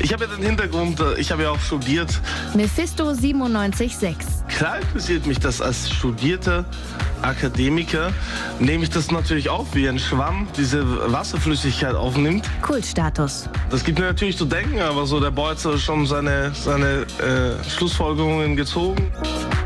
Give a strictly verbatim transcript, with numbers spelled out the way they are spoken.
Ich habe ja den Hintergrund, ich habe ja auch studiert. Mephisto siebenundneunzig Komma sechs. Klar interessiert mich das als studierter Akademiker. Nehme ich das natürlich auf, wie ein Schwamm diese Wasserflüssigkeit aufnimmt. Kultstatus. Das gibt mir natürlich zu denken, aber so der Boy hat so schon seine, seine äh, Schlussfolgerungen gezogen.